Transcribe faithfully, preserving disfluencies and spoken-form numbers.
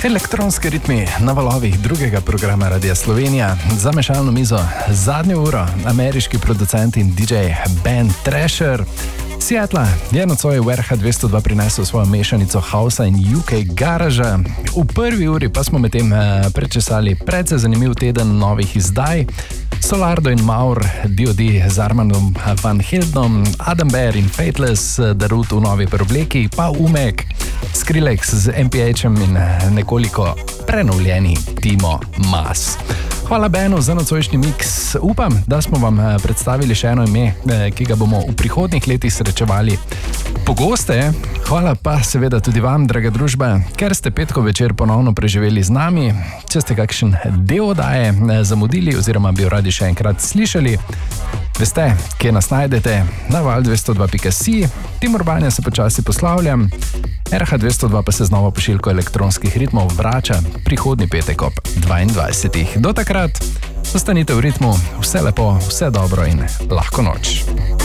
Elektronski ritmi na valovih drugega programa Radia Slovenija. Za mešalno mizo zadnjo uro ameriški producent in D J Ben Thrasher. Seattle je nocoj v R H dvesto dva prinesel svojo mešanico housa in U K garaža. V prvi uri pa smo medtem prečesali precej zanimiv teden novih izdaj. Solardo in Maur, D O D z Armandom Van Heldenom, Adam Bear in Fateless, Darut v novi preobleki, pa Umek, Skrillex z M P H-em in nekoliko prenovljeni Timo Maas. Hvala Benu za nocojšnji miks. Upam, da smo vam predstavili še eno ime, ki ga bomo v prihodnjih letih srečevali pogosteje. Hvala pa seveda tudi vam, draga družba, ker ste petkov večer ponovno preživeli z nami. Če ste kakšen del oddaje zamudili oziroma bi jo radi še enkrat slišali, veste, kje nas najdete, na val dvesto dva pika si. Tim Urbanja se počasi poslavljam, R H dvesto dva pa se z novo pošiljko elektronskih ritmov vrača prihodnji petek ob dvaindvajsetih. Do takrat ostanite v ritmu, vse lepo, vse dobro in lahko noč.